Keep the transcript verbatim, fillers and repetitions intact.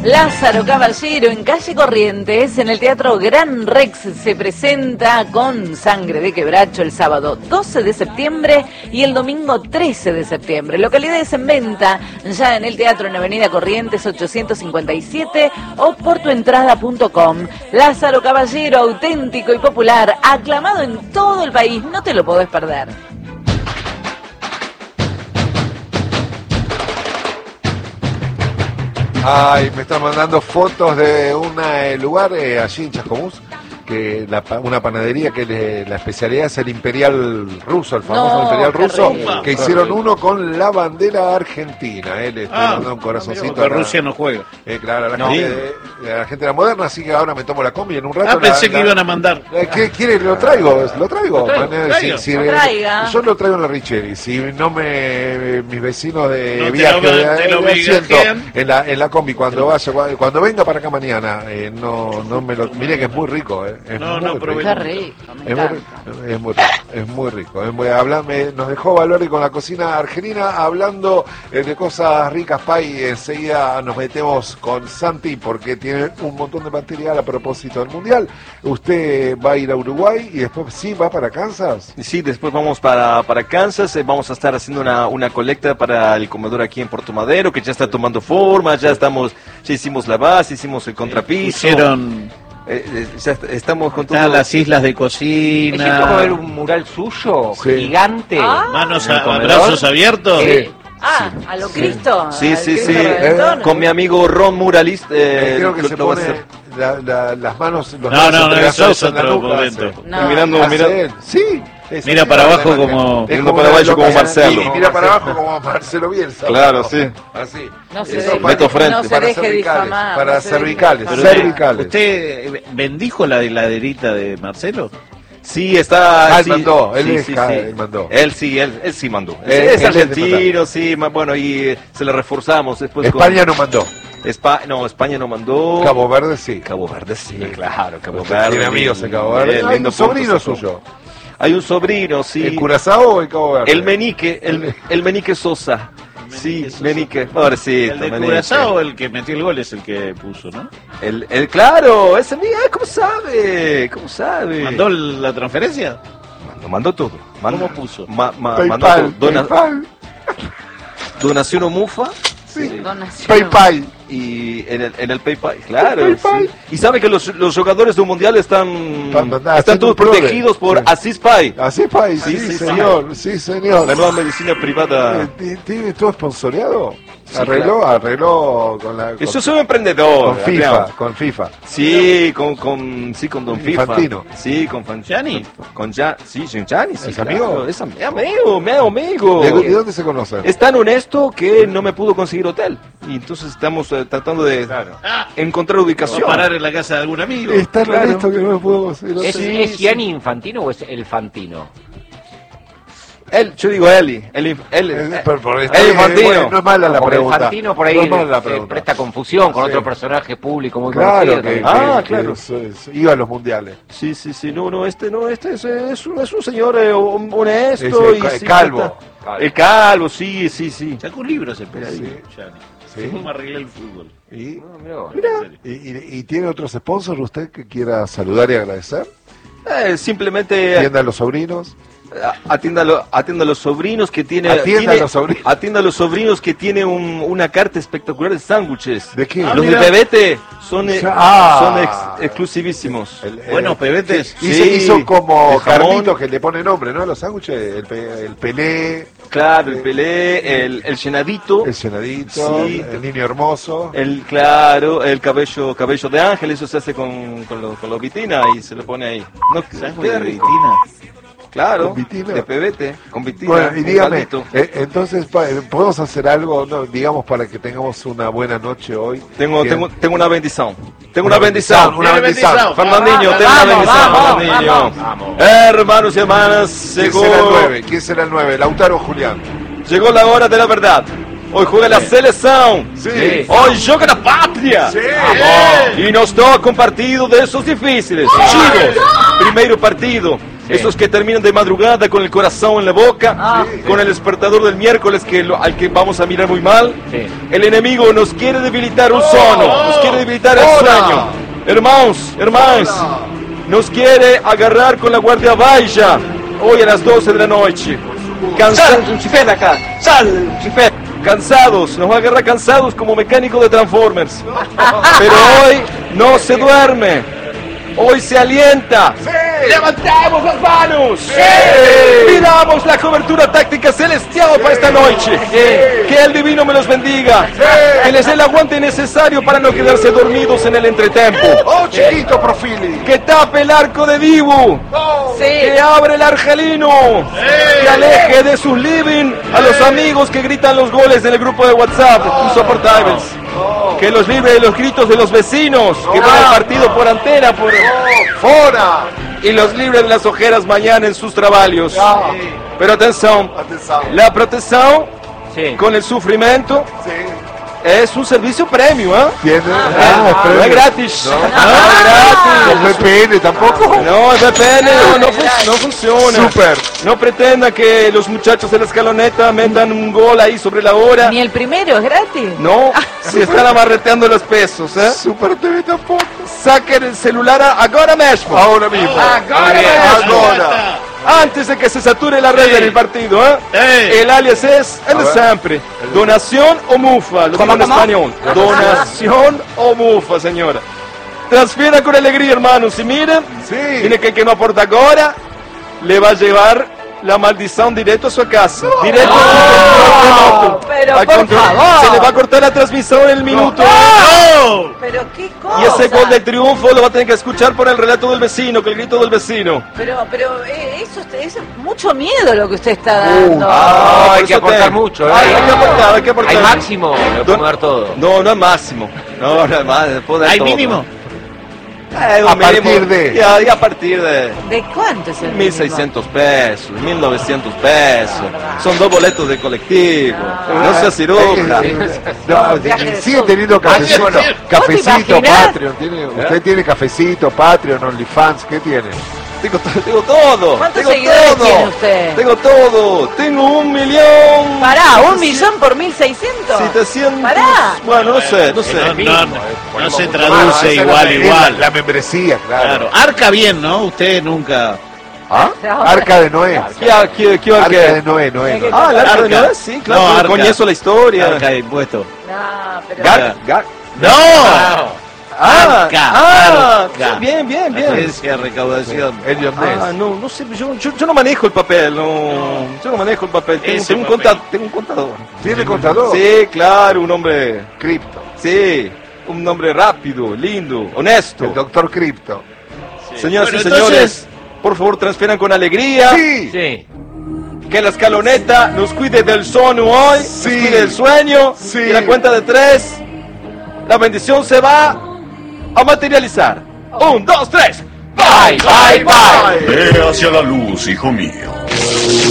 Lázaro Caballero en calle Corrientes, en el Teatro Gran Rex, se presenta con Sangre de Quebracho el sábado doce de septiembre y el domingo trece de septiembre. Localidades en venta ya en el teatro en Avenida Corrientes ochocientos cincuenta y siete o por tu entrada punto com. Lázaro Caballero, auténtico y popular, aclamado en todo el país, no te lo podés perder. Ay, me están mandando fotos de un eh, lugar eh, allí en Chascomús, que la, una panadería que le, la especialidad es el imperial ruso, el famoso no, imperial ruso, rico. Que hicieron uno con la bandera argentina. Eh, le estoy ah, mandando un corazoncito. Porque Rusia no juega. Eh, claro, la, no. gente, de, de la gente de la moderna, así que ahora me tomo la combi en un rato. Ah, pensé la, que la, iban a mandar. Eh, ¿Qué quiere? Lo traigo, lo traigo. Lo traigo, Man, traigo. Si, si, lo traiga. Yo lo traigo en la Richeri. Si no me, mis vecinos de no viaje, te lo, de, te lo de asiento en la, en la combi, cuando vaya, cuando venga para acá mañana, eh, no, no me lo, mire que es muy rico, eh, es no, muy no, rico. Qué rico, Es muy, es muy rico, es muy rico. Es muy, hablame, nos dejó Valori con la cocina argelina hablando eh, de cosas ricas, Pai. Enseguida nos metemos con Santi porque tiene un montón de material a propósito del Mundial. Usted va a ir a Uruguay y después sí va para Kansas. Sí, después vamos para, para Kansas. Eh, vamos a estar haciendo una, una colecta para el comedor aquí en Puerto Madero, que ya está tomando forma. Ya estamos, ya hicimos la base, hicimos el contrapiso. Pusieron... Eh, eh, ya estamos con todas las islas de cocina. ¿Egipto va a ver un mural suyo? Sí. Gigante. Ah. Manos a, brazos abiertos. Sí. Ah, a lo Cristo. Sí, sí, Cristo sí. Eh, con mi amigo Ron Muralist. Eh, creo que lo, se lo pone la, la, las manos. Los no, no, no, eso es otro momento. No. Mirando, mira, sí. Es mira para abajo como, es como para abajo como Marcelo. Y mira para abajo como Marcelo Bielsa. Claro, sí. Así. No se, Eso, deje, meto frente. No se para deje cervicales, difamar. Para no cervicales. Pero cervicales. ¿Usted bendijo la heladerita de Marcelo? Sí, está... Ah, él sí, mandó, él, sí, es, sí, ah, sí. él mandó. Él sí, él, él sí mandó. Él, es, es él argentino, sí, bueno, y eh, se lo reforzamos después. España con... no mandó. Espa... No, España no mandó. Cabo Verde sí. Cabo Verde sí, sí. Claro, Cabo pues Verde. Tiene amigos en Cabo Verde. El, Hay un sobrino suyo. Hay un sobrino, sí. ¿El Curazao o el Cabo Verde? El Menique, el, el Menique Sosa. Sí, Menique, pobrecito. El de Menique. Curazao, el que metió el gol, es el que puso, ¿no? El, el claro, ese mía, ¿cómo sabe? ¿Cómo sabe? ¿Mandó la transferencia? Mandó, mandó todo. Mandó, ¿Cómo puso? Ma, ma, PayPal, mandó todo. Dona, PayPal. Donación o mufa. Sí. Sí. Donación. PayPal. Y en el, en el PayPal, claro. PayPal. Sí. Y sabe que los, los jugadores de un mundial están, Están, están todos protegidos por sí. Asispay. Asispay, sí, sí, sí, señor. Sí, señor. La nueva medicina privada. Eh, ¿Tiene todo sponsoreado? Sí, arregló, claro. arregló con la... Eso es un emprendedor. Con FIFA, claro. con FIFA. Sí, con, con, sí, con Don Infantino. FIFA. Sí, con Gianni. Con ya, sí, Gianni, sí. ¿Es claro. amigo? Es amigo, mi amigo. ¿De, ¿De dónde se conocen? Es tan honesto que no me pudo conseguir hotel. Y entonces estamos eh, tratando de claro. encontrar ubicación. O parar en la casa de algún amigo. Es tan claro. honesto que no me pudo conseguir hotel. ¿Es, sí, ¿es Gianni Infantino o es el Fantino? Él, yo digo Eli, Eli, Eli, el, pero por el Infantino. Bueno, no es mala la Porque pregunta. El Fantino por ahí no es mala la eh, pregunta. presta confusión con sí. otro personaje público muy claro, conocido. que, que, ah, que claro. Es, es, iba a los mundiales. Sí, sí, sí. No, no, este, no, este es, es, un, es un señor eh, honesto es el, y el sí, calvo. Está, el calvo, sí, sí, sí. Sacó un libro ese peladito, sí. Gianni. Sí. ¿Cómo arreglé el fútbol? ¿Y, no, mira, ¿Y, y, ¿Y tiene otros sponsors usted que quiera saludar y agradecer? Eh, simplemente... Atienda a los sobrinos. Atienda a, lo, atienda a los sobrinos que tiene... Atienda tiene, a los sobrinos. Atienda a los sobrinos que tiene un, una carta espectacular de sándwiches. ¿De qué? Ah, los mira. de Pebete son, eh, Ah. son ex, exclusivísimos. El, el, Buenos pebetes. Sí, Sí. hizo como El jamón. Carlito que le pone nombre, ¿no? A los sándwiches. El, pe, el Pelé. Claro, el Pelé, el, el llenadito. El cenadito. Sí. El niño hermoso. El claro, el cabello cabello de ángel, eso se hace con, con los con los vitina y se lo pone ahí. No, ¿Sabes queda de rico. Vitina? Claro, ¿Con vitina? de pebete, con vitina. Bueno, y un dígame, caldito. eh, entonces, pa, ¿podemos hacer algo, no, digamos, para que tengamos una buena noche hoy? Tengo, Bien. tengo, tengo una bendición. Tengo Una una bendición. bendición, una bendición. Fernandinho, Vamos, tengo una vamos, bendición, vamos, Fernandinho. vamos, vamos. Hermanos y hermanas, ¿Quién llegó, será el nueve? ¿Quién será el nueve? ¿Lautaro o Julián? llegó la hora de la verdad. Hoy juega la selección. Sí. Hoy juega la patria. Sí. Y nos toca un partido de esos difíciles. Chivos, primeiro partido. Sí. Esos que terminan de madrugada con el corazón en la boca, Ah. con el despertador del miércoles que lo- al que vamos a mirar muy mal. Sí. El enemigo nos quiere debilitar un sono, nos quiere debilitar el Hola. sueño. Hermanos, hermanos, nos quiere agarrar con la guardia baixa hoy a las doce de la noche. Cansa- Lucifer acá! ¡Sal, Lucifer! cansados, nos va a agarrar cansados como mecánico de Transformers. Pero hoy no se duerme, hoy se alienta. ¡Levantamos las manos! ¡Pidamos la cobertura táctica celestial para esta noche! ¡Que el divino me los bendiga! ¡Que les dé el aguante necesario para no quedarse dormidos en el entretempo! ¡Oh, chiquito, Profili! ¡Que tape el arco de Dibu! Sí. ¡Que abre el argelino! ¡Que aleje de sus living a los amigos que gritan los goles del grupo de WhatsApp insoportables! ¡Que los libre de los gritos de los vecinos que ven el partido por antena por... ¡Fora! y los libre de las ojeras mañana en sus trabajos! Pero atención, Atención. la protección Sí. con el sufrimiento Sí. es un servicio premium, ¿eh? ¿Tiene? Ah, es No premio. es gratis. No. No es gratis. ¿No es V P N tampoco? No, el V P N no, no, fun- no funciona. Súper. No pretenda que los muchachos de la escaloneta metan un gol ahí sobre la hora. Ni el primero es gratis. No, se están amarreteando los pesos, ¿eh? Super T V tampoco. Saquen el celular a- ahora mismo. Ahora mismo. Ahora mismo. Ahora. Antes de que se sature la red en el partido, ¿eh? Ey. El alias es el de ver. siempre. Donación o mufa, lo digo en español. Donación o mufa, señora. Transfiera con alegría, hermanos. Y miren, Sí. mire que el que no aporta ahora le va a llevar la maldición directo a su casa. Directo a su control remoto. pero Al por control. favor. Se le va a cortar la transmisión en el minuto. ¡No! Pero qué cosa. Y ese gol de triunfo lo va a tener que escuchar por el relato del vecino, que el grito del vecino. Pero, pero eh, eso es mucho miedo lo que usted está dando. Ah, por hay que eso aportar te- mucho, ¿eh? Hay, hay que aportar, hay que aportar. Hay máximo, lo podemos dar todo. No, no es máximo. No, no es más. puedo dar ¿Hay todo. mínimo? Eh, un A mínimo. partir de- Ya, ya a partir de ¿De cuánto es el mil mínimo? seiscientos pesos, mil novecientos pesos. Son dos boletos de colectivo. No seas ciruja. No, Viaje de sigue sol. teniendo cafecito, ¿Vos te cafecito, imaginás? Patreon. ¿Tiene, ¿Usted tiene cafecito, Patreon, OnlyFans? ¿Qué tiene? Tengo, to- tengo todo. ¿Cuántos tengo seguidores todo. tiene usted? Tengo todo. Tengo un millón. Pará, ¿un millón por mil seiscientos? setecientos. Pará. Bueno, no sé, no sé. No, no, no se Ah, traduce esa es igual, la, igual. La, la membresía, claro. Claro. Arca bien, ¿no? Usted nunca... ¿Ah? Arca de Noé. ¿Qué, qué, qué, Arca qué? de Noé, Noé. Noé. Ah, el arca de Arca. Noé, sí, claro. No, No, arca. coñezo la historia. Arca de impuesto. No, pero... Gar, gar. ¡No! Ah, Arca, ah, arca. bien, bien, bien. Agencia de recaudación. Elliot Ah, Ness. no, no sé, yo, yo, yo no manejo el papel, no, yo no manejo el papel, tengo, Ese tengo un, papel. conta- tengo un contador. ¿Tiene contador? Sí, claro, un hombre, Cripto. sí, un hombre rápido, lindo, honesto. El doctor Cripto. Señoras Bueno, y señores, entonces- por favor transfieran con alegría, Sí. Sí. que la escaloneta nos cuide del sueño hoy, Sí. nos cuide del sueño, Sí. y la cuenta de tres, la bendición se va a materializar. Un, dos, tres. Bye, bye, bye. Ve hacia la luz, hijo mío.